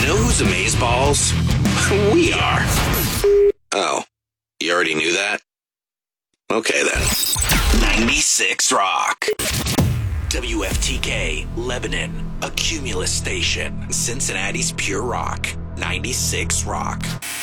know who's amazeballs? We are. Oh, you already knew that? Okay then. 96 Rock. WFTK, Lebanon, a Cumulus station. Cincinnati's Pure Rock. 96 Rock.